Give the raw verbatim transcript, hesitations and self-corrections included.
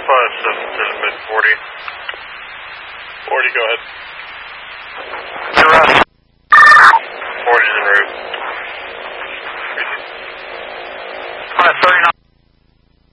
five seven to the mid forty. forty, go ahead. forty's en route.